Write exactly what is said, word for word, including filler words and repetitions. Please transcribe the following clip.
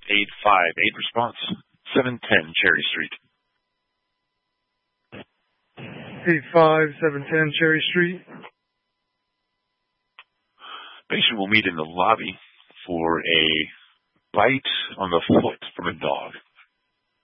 eight five eight response. seven ten Cherry Street. eight five seven ten Cherry Street. Patient will meet in the lobby for a bite on the foot from a dog.